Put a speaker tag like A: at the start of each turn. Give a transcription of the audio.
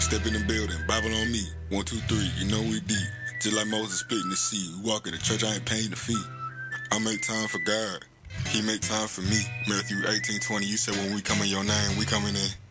A: Step in the building, Bible on me. 1, 2, 3, you know we deep. Just like Moses splitting the sea. We walk in the church, I ain't paying the fee. I make time for God. He make time for me. Matthew 18:20, you said when we come in your name, we coming in.